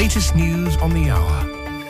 latest news on the hour.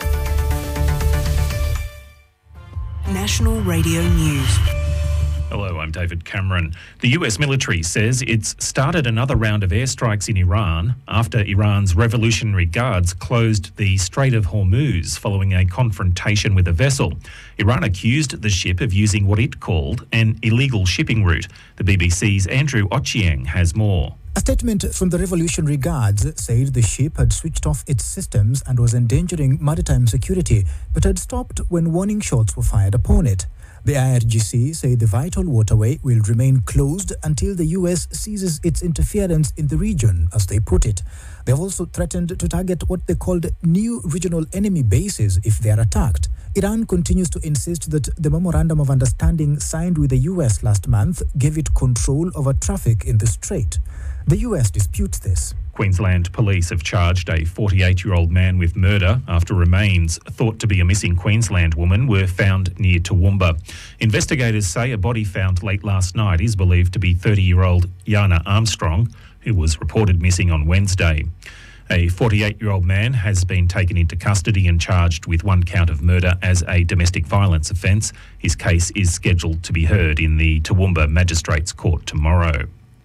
National Radio News. Hello, I'm David Cameron. The US military says it's started another round of airstrikes in Iran after Iran's Revolutionary Guards closed the Strait of Hormuz following a confrontation with a vessel. Iran accused the ship of using what it called an illegal shipping route. The BBC's Andrew Ochieng has more. A statement from the Revolutionary Guards said the ship had switched off its systems and was endangering maritime security, but had stopped when warning shots were fired upon it. The IRGC say the vital waterway will remain closed until the US ceases its interference in the region, as they put it. They have also threatened to target what they called new regional enemy bases if they are attacked. Iran continues to insist that the Memorandum of Understanding signed with the US last month gave it control over traffic in the strait. The US disputes this. Queensland police have charged a 48-year-old man with murder after remains thought to be a missing Queensland woman were found near Toowoomba. Investigators say a body found late last night is believed to be 30-year-old Yana Armstrong, who was reported missing on Wednesday. A 48-year-old man has been taken into custody and charged with one count of murder as a domestic violence offence. His case is scheduled to be heard in the Toowoomba Magistrates Court tomorrow.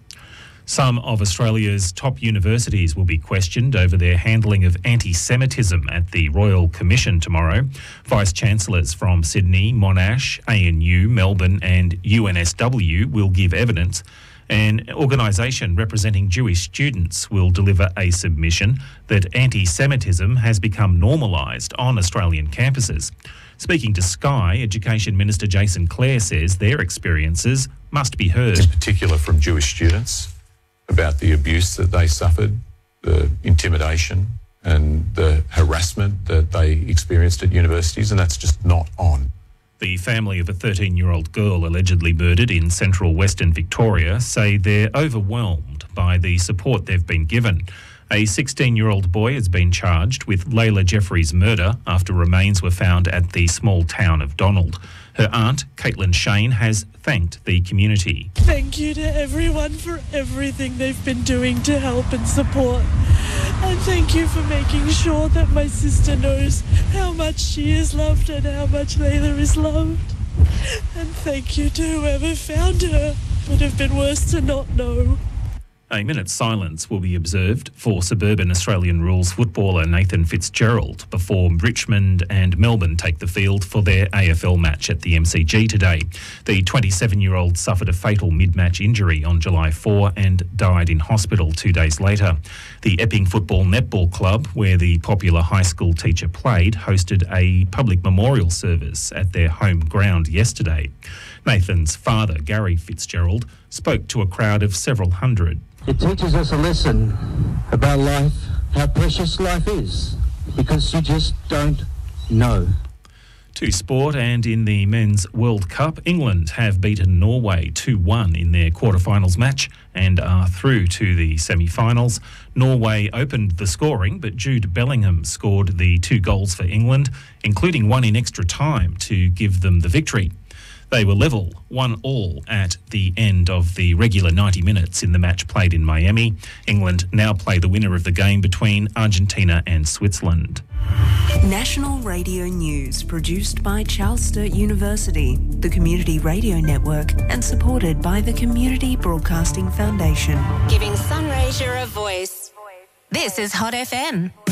Some of Australia's top universities will be questioned over their handling of anti-Semitism at the Royal Commission tomorrow. Vice-Chancellors from Sydney, Monash, ANU, Melbourne and UNSW will give evidence. An organisation representing Jewish students will deliver a submission that anti-Semitism has become normalised on Australian campuses. Speaking to Sky, Education Minister Jason Clare says their experiences must be heard. In particular from Jewish students, about the abuse that they suffered, the intimidation and the harassment that they experienced at universities, and that's just not on. The family of a 13-year-old girl allegedly murdered in central Western Victoria say they're overwhelmed by the support they've been given. A 16-year-old boy has been charged with Layla Jeffrey's murder after remains were found at the small town of Donald. Her aunt, Caitlin Shane, has thanked the community. Thank you to everyone for everything they've been doing to help and support. And thank you for making sure that my sister knows how much she is loved and how much Layla is loved. And thank you to whoever found her. Would have been worse to not know. A minute's silence will be observed for suburban Australian rules footballer Nathan Fitzgerald before Richmond and Melbourne take the field for their AFL match at the MCG today. The 27-year-old suffered a fatal mid-match injury on July 4 and died in hospital 2 days later. The Epping Football Netball Club, where the popular high school teacher played, hosted a public memorial service at their home ground yesterday. Nathan's father, Gary Fitzgerald, spoke to a crowd of several hundred. It teaches us a lesson about life, how precious life is, because you just don't know. To sport, and in the Men's World Cup, England have beaten Norway 2-1 in their quarterfinals match and are through to the semi-finals. Norway opened the scoring, but Jude Bellingham scored the 2 goals for England, including one in extra time to give them the victory. They were level, 1-1 at the end of the regular 90 minutes in the match played in Miami. England now play the winner of the game between Argentina and Switzerland. National Radio News, produced by Charles Sturt University, the Community Radio Network, and supported by the Community Broadcasting Foundation. Giving Sunraysia a voice. This is Hot FM.